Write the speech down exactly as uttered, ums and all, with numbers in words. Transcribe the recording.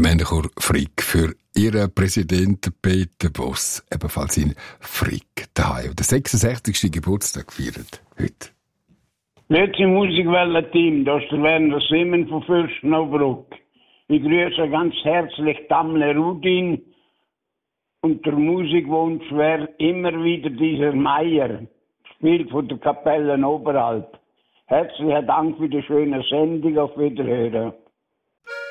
Gemeindechor Frick. Für Ihren Präsidenten Peter Boss, ebenfalls in Frick daheim. Der sechsundsechzigsten Geburtstag gefeiert heute. Grüezi Musikwelle-Team, das ist der Werner Simmen von Fürstenau-Bruck. Ich grüße ganz herzlich Tamle Rudin und der Musikwunsch wäre immer wieder dieser Meier, gespielt von der Kapelle Oberalp. Herzlichen Dank für die schöne Sendung, auf Wiederhören.